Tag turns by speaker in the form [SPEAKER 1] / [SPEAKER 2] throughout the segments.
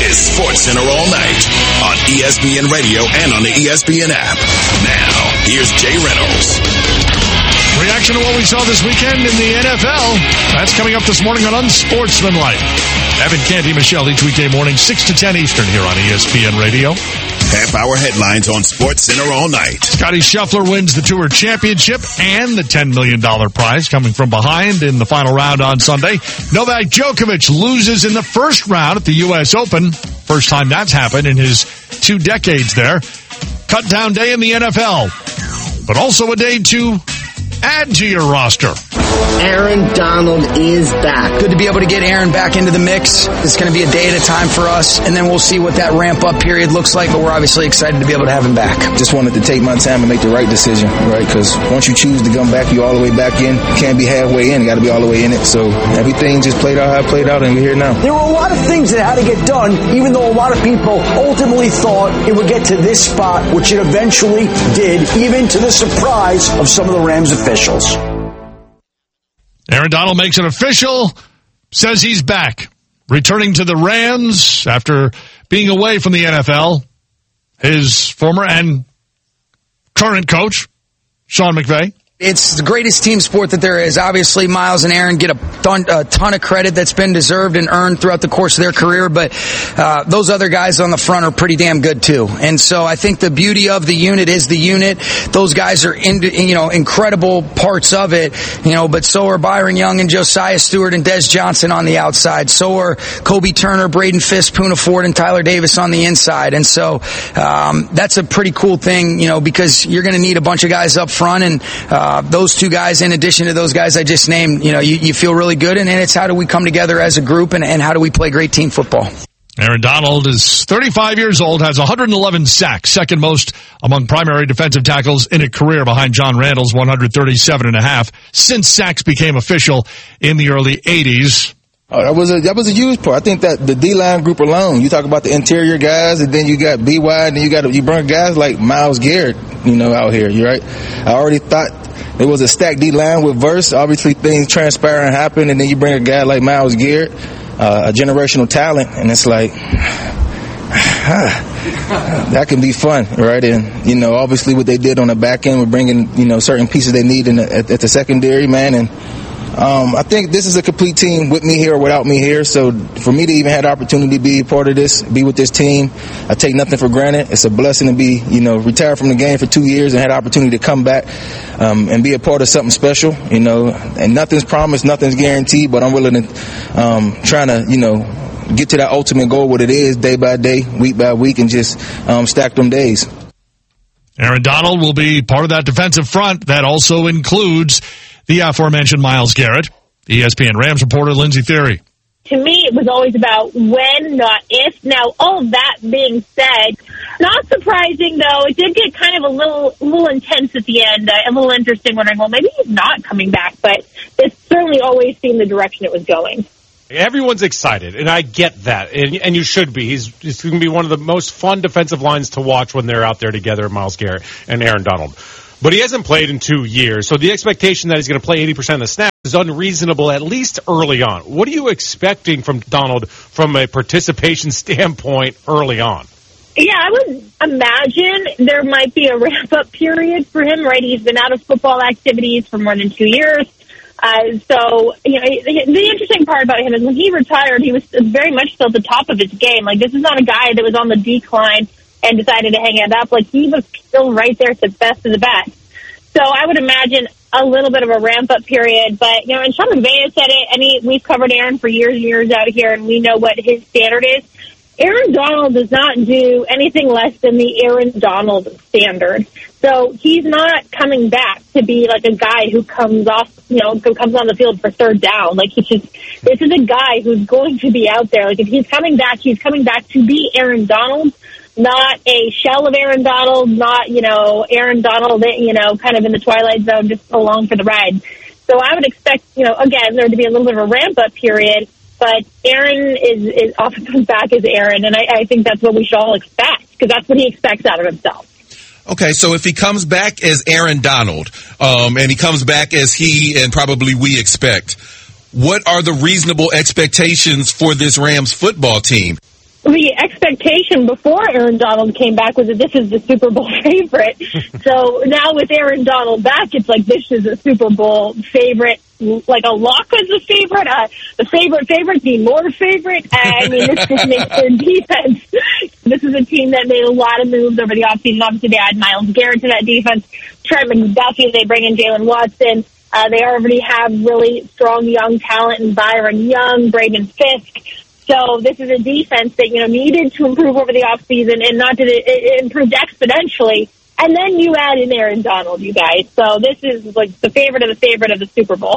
[SPEAKER 1] is SportsCenter All Night on ESPN Radio and on the ESPN app. Now, here's Jay Reynolds.
[SPEAKER 2] Reaction to what we saw this weekend in the NFL. That's coming up this morning on Unsportsmanlike. Evan Canty, Michelle, each weekday morning, 6 to 10 Eastern here on ESPN Radio.
[SPEAKER 1] Half-hour headlines on SportsCenter All Night.
[SPEAKER 2] Scottie Scheffler wins the Tour Championship and the $10 million prize coming from behind in the final round on Sunday. Novak Djokovic loses in the first round at the U.S. Open. First time that's happened in his 2 decades there. Cut-down day in the NFL, but also a day to add to your roster.
[SPEAKER 3] Aaron Donald is back. Good to be able to get Aaron back into the mix. It's going to be a day at a time for us, and then we'll see what that ramp-up period looks like, but we're obviously excited to be able to have him back.
[SPEAKER 4] Just wanted to take my time and make the right decision, right? Because once you choose to come back, you all the way back in. You can't be halfway in. You got to be all the way in it. So everything just played out how it played out, and we're here now.
[SPEAKER 5] There were a lot of things that had to get done, even though a lot of people ultimately thought it would get to this spot, which it eventually did, even to the surprise of some of the Rams officials.
[SPEAKER 2] Aaron Donald makes it official, says he's back, returning to the Rams after being away from the NFL. His former and current coach, Sean McVay.
[SPEAKER 3] It's the greatest team sport that there is. Obviously, Miles and Aaron get a ton of credit that's been deserved and earned throughout the course of their career, but those other guys on the front are pretty damn good too. And so I think the beauty of the unit is the unit. Those guys are incredible parts of it, but so are Byron Young and Josiah Stewart and Des Johnson on the outside. So are Kobe Turner, Braden Fisk, Poona Ford, and Tyler Davis on the inside. And so that's a pretty cool thing, because you're going to need a bunch of guys up front, and those 2 guys, in addition to those guys I just named, you feel really good, and it's how do we come together as a group, and how do we play great team football.
[SPEAKER 2] Aaron Donald is 35 years old, has 111 sacks, second most among primary defensive tackles in a career behind John Randall's 137.5 since sacks became official in the early 80s.
[SPEAKER 4] Oh, that was a huge part. I think that the D-line group alone, you talk about the interior guys, and then you got B.Y., and then you bring guys like Myles Garrett, out here, you right? I already thought it was a stacked D-line with Verse. Obviously, things transpire and happen, and then you bring a guy like Myles Garrett, a generational talent, and it's like, that can be fun, right? And, obviously what they did on the back end with bringing, certain pieces they need at the secondary, man, and I think this is a complete team with me here or without me here. So for me to even have the opportunity to be a part of this, be with this team, I take nothing for granted. It's a blessing to be, retired from the game for 2 years and had the opportunity to come back and be a part of something special, and nothing's promised, nothing's guaranteed, but I'm willing to trying to, get to that ultimate goal, what it is, day by day, week by week, and just stack them days.
[SPEAKER 2] Aaron Donald will be part of that defensive front. That also includes the aforementioned Myles Garrett. ESPN Rams reporter Lindsey Thiry.
[SPEAKER 6] To me, it was always about when, not if. Now, all of that being said, not surprising, though. It did get kind of a little intense at the end. A little interesting, wondering, well, maybe he's not coming back. But it certainly always seemed the direction it was going.
[SPEAKER 7] Everyone's excited, and I get that, and you should be. He's going to be one of the most fun defensive lines to watch when they're out there together, Myles Garrett and Aaron Donald. But he hasn't played in 2 years, so the expectation that he's going to play 80% of the snaps is unreasonable, at least early on. What are you expecting from Donald from a participation standpoint early on?
[SPEAKER 6] Yeah, I would imagine there might be a ramp-up period for him, right? He's been out of football activities for more than 2 years. So, the interesting part about him is when he retired, he was very much still at the top of his game. Like, this is not a guy that was on the decline and decided to hang it up. Like, he was still right there at the best of the best. So I would imagine a little bit of a ramp-up period. But, and Sean McVay has said it. We've covered Aaron for years and years out here, and we know what his standard is. Aaron Donald does not do anything less than the Aaron Donald standard. So he's not coming back to be like a guy who comes off, who comes on the field for third down. Like, this is a guy who's going to be out there. Like, if he's coming back to be Aaron Donald, not a shell of Aaron Donald, not, Aaron Donald, kind of in the twilight zone, just along for the ride. So I would expect, again, there to be a little bit of a ramp-up period. But Aaron is often comes back as Aaron, and I think that's what we should all expect, because that's what he expects out of himself.
[SPEAKER 8] Okay, so if he comes back as Aaron Donald, and he comes back as he and probably we expect, what are the reasonable expectations for this Rams football team?
[SPEAKER 6] The expectation before Aaron Donald came back was that this is the Super Bowl favorite. So now with Aaron Donald back, it's like this is a Super Bowl favorite, like a lock as a favorite. The favorite being more favorite. I mean, this just makes their defense. This is a team that made a lot of moves over the offseason. Obviously, they add Myles Garrett to that defense. Trent McDuffie, they bring in Jalen Watson. They already have really strong young talent in Byron Young, Braden Fisk. So this is a defense that, needed to improve over the offseason, and not that it improved exponentially. And then you add in Aaron Donald, you guys. So this is like the favorite of the Super Bowl.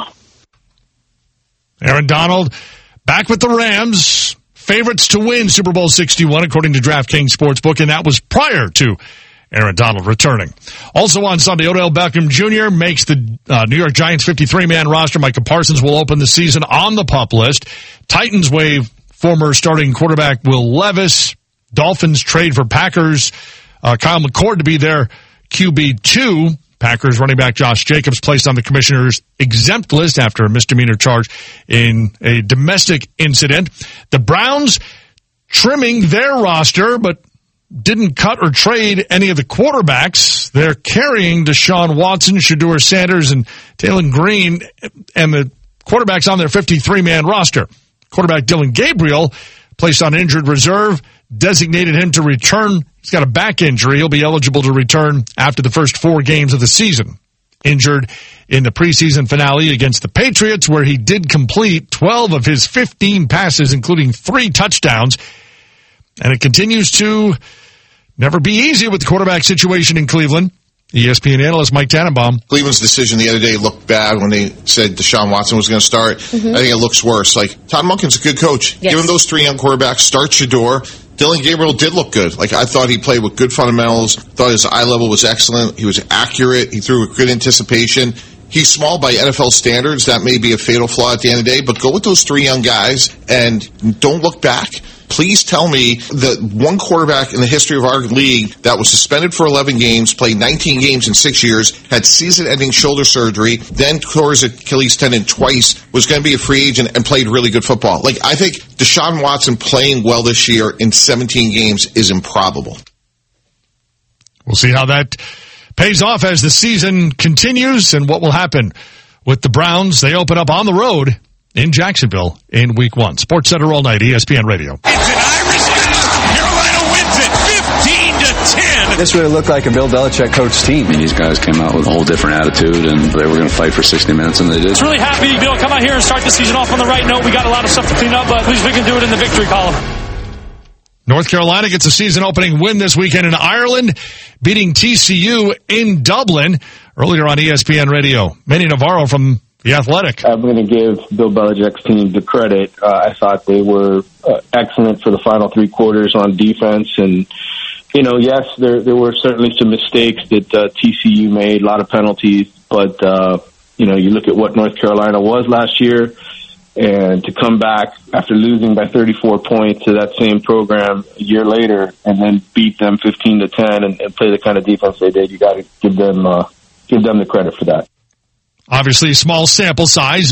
[SPEAKER 2] Aaron Donald back with the Rams. Favorites to win Super Bowl 61, according to DraftKings Sportsbook, and that was prior to Aaron Donald returning. Also on Sunday, Odell Beckham Jr. makes the New York Giants 53-man roster. Micah Parsons will open the season on the PUP list. Titans waive former starting quarterback Will Levis. Dolphins trade for Packers Kyle McCord to be their QB2. Packers running back Josh Jacobs placed on the commissioner's exempt list after a misdemeanor charge in a domestic incident. The Browns trimming their roster, but didn't cut or trade any of the quarterbacks. They're carrying Deshaun Watson, Shedeur Sanders, and Taylon Green, and the quarterbacks on their 53-man roster. Quarterback Dylan Gabriel, placed on injured reserve, designated him to return. He's got a back injury. He'll be eligible to return after the first 4 games of the season. Injured in the preseason finale against the Patriots, where he did complete 12 of his 15 passes, including 3 touchdowns. And it continues to never be easy with the quarterback situation in Cleveland. ESPN analyst Mike Tannenbaum.
[SPEAKER 9] Cleveland's decision the other day looked bad when they said Deshaun Watson was going to start. Mm-hmm. I think it looks worse. Like, Todd Monken's a good coach. Yes. Give him those 3 young quarterbacks, start Shedeur. Dylan Gabriel did look good. Like, I thought he played with good fundamentals. Thought his eye level was excellent. He was accurate. He threw with good anticipation. He's small by NFL standards. That may be a fatal flaw at the end of the day, but go with those 3 young guys and don't look back. Please tell me that one quarterback in the history of our league that was suspended for 11 games, played 19 games in 6 years, had season-ending shoulder surgery, then tore his Achilles tendon twice, was going to be a free agent and played really good football. Like, I think Deshaun Watson playing well this year in 17 games is improbable.
[SPEAKER 2] We'll see how that pays off as the season continues and what will happen with the Browns. They open up on the road in Jacksonville in Week 1. Sports Center all night, ESPN Radio.
[SPEAKER 1] It's an Irish game. Carolina wins it 15-10.
[SPEAKER 10] This really looked like a Bill Belichick coach team.
[SPEAKER 11] And these guys came out with a whole different attitude, and they were going to fight for 60 minutes, and they did.
[SPEAKER 12] It's really happy to be able to come out here and start the season off on the right note. We got a lot of stuff to clean up, but at least we can do it in the victory column.
[SPEAKER 2] North Carolina gets a season-opening win this weekend in Ireland, beating TCU in Dublin. Earlier on ESPN Radio, Manny Navarro from The Athletic.
[SPEAKER 13] I'm going to give Bill Belichick's team the credit. I thought they were excellent for the final 3 quarters on defense. And, yes, there were certainly some mistakes that TCU made, a lot of penalties. But, you look at what North Carolina was last year, and to come back after losing by 34 points to that same program a year later and then beat them 15-10 and play the kind of defense they did, you got to give them the credit for that.
[SPEAKER 2] Obviously, small sample size.